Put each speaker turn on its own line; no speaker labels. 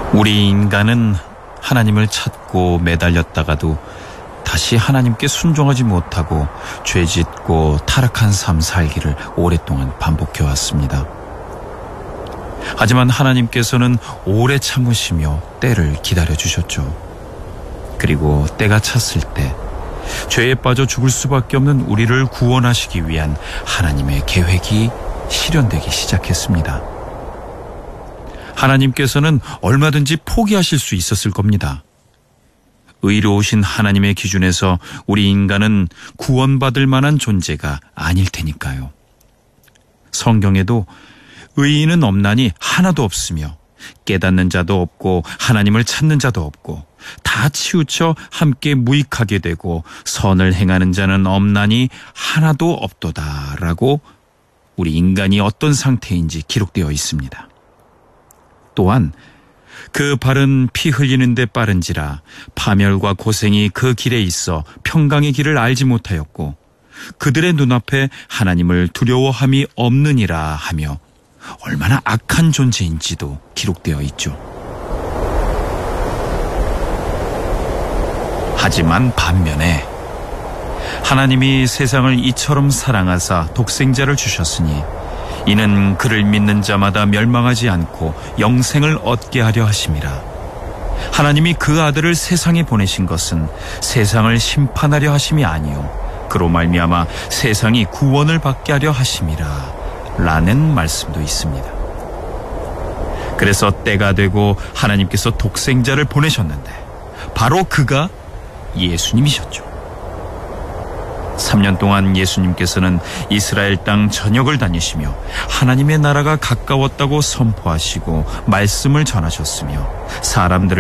우리 인간은 하나님을 찾고 매달렸다가도 다시 하나님께 순종하지 못하고 죄짓고 타락한 삶 살기를 오랫동안 반복해왔습니다. 하지만 하나님께서는 오래 참으시며 때를 기다려주셨죠. 그리고 때가 찼을 때 죄에 빠져 죽을 수밖에 없는 우리를 구원하시기 위한 하나님의 계획이 실현되기 시작했습니다. 하나님께서는 얼마든지 포기하실 수 있었을 겁니다. 의로우신 하나님의 기준에서 우리 인간은 구원받을 만한 존재가 아닐 테니까요. 성경에도 의인은 없나니 하나도 없으며 깨닫는 자도 없고 하나님을 찾는 자도 없고 다 치우쳐 함께 무익하게 되고 선을 행하는 자는 없나니 하나도 없도다라고 우리 인간이 어떤 상태인지 기록되어 있습니다. 또한 그 발은 피 흘리는 데 빠른지라 파멸과 고생이 그 길에 있어 평강의 길을 알지 못하였고 그들의 눈앞에 하나님을 두려워함이 없느니라 하며 얼마나 악한 존재인지도 기록되어 있죠. 하지만 반면에 하나님이 세상을 이처럼 사랑하사 독생자를 주셨으니 이는 그를 믿는 자마다 멸망하지 않고 영생을 얻게 하려 하심이라. 하나님이 그 아들을 세상에 보내신 것은 세상을 심판하려 하심이 아니요 그로 말미암아 세상이 구원을 받게 하려 하심이라 라는 말씀도 있습니다. 그래서 때가 되고 하나님께서 독생자를 보내셨는데 바로 그가 예수님이셨죠. 3년 동안 예수님께서는 이스라엘 땅 전역을 다니시며 하나님의 나라가 가까웠다고 선포하시고 말씀을 전하셨으며 사람들을